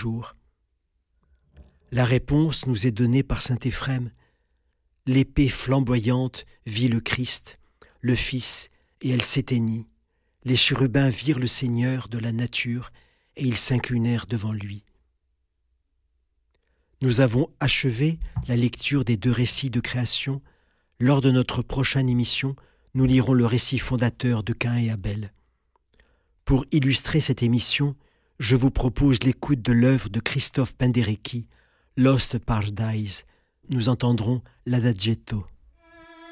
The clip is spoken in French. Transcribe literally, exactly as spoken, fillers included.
jour. La réponse nous est donnée par saint Éphrem. L'épée flamboyante vit le Christ, le Fils, et elle s'éteignit. Les chérubins virent le Seigneur de la nature, et ils s'inclinèrent devant lui. Nous avons achevé la lecture des deux récits de création. Lors de notre prochaine émission, nous lirons le récit fondateur de Caïn et Abel. Pour illustrer cette émission, je vous propose l'écoute de l'œuvre de Christophe Penderecki, Lost Paradise. Nous entendrons l'Adagietto.